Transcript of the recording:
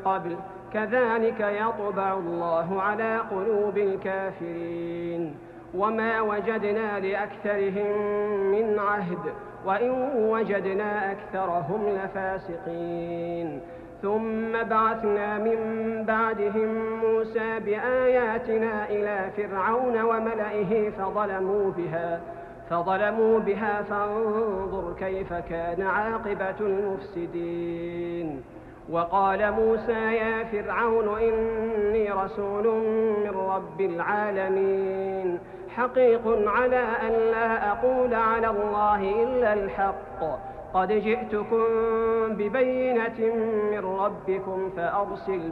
قبل كذلك يطبع الله على قلوب الكافرين. وما وجدنا لأكثرهم من عهد وإن وجدنا أكثرهم لفاسقين. ثم بعثنا من بعدهم موسى بآياتنا إلى فرعون وملئه فظلموا بها فانظر كيف كان عاقبة المفسدين. وقال موسى يا فرعون إني رسول من رب العالمين حقيق على أن لا أقول على الله إلا الحق قد جئتكم ببينة من ربكم فأرسل